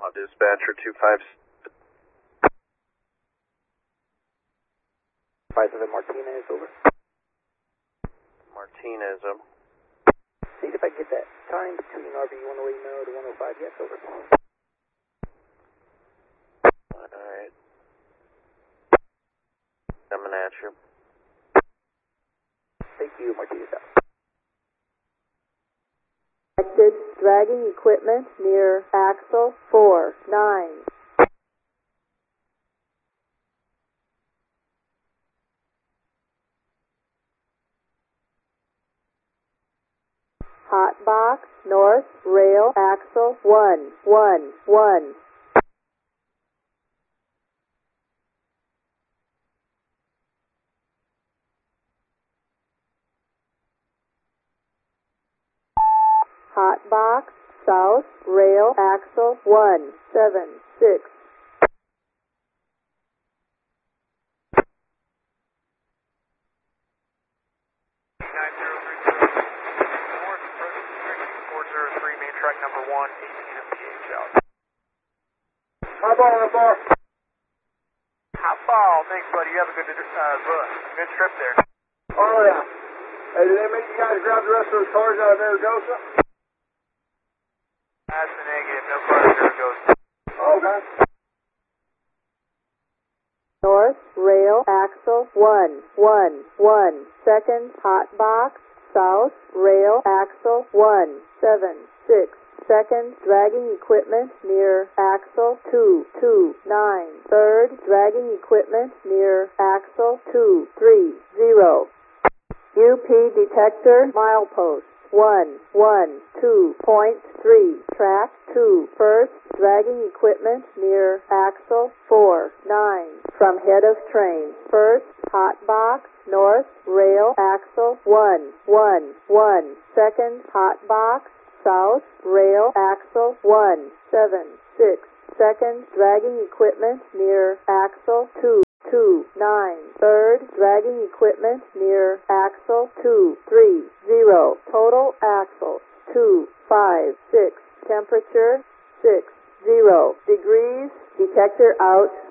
Dispatcher 57 Martinez, over. Martinez, See if I can get that time between RV 108 to 105, yes, over. Alright. Coming at you. Thank you, Martinez out. Detected dragging equipment near axle 49. Hot box north rail axle 111. Hot box south rail axle 176. Main track number 1, 18 MPH out. Hot ball. Hot ball. Thanks, buddy. You have a good trip there. Oh, yeah. Hey, did they make you guys grab the rest of those cars out of Zaragoza? That's the negative. No cars there goes. Okay. North rail axle 111. Second hot box south rail axle 176. Second dragging equipment near axle 229. Third dragging equipment near axle 230. UP detector milepost 112.3. Track 2. First dragging equipment near axle 49 from head of train. First hot box north rail axle 111. Second hot box south rail axle 176. Second dragging equipment near axle 229. Third dragging equipment near axle 230. Total axles 256. Temperature 60 degrees. Detector out.